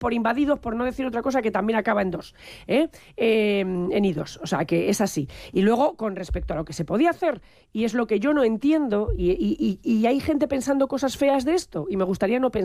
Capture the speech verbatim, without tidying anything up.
por invadidos, por no decir otra cosa, que también acaba en dos, ¿eh? Eh, en idos, o sea, que es así. Y luego, con respecto a lo que se podía hacer, y es lo que yo no entiendo, y, y, y, y hay gente pensando cosas feas de esto, y me gustaría no pensar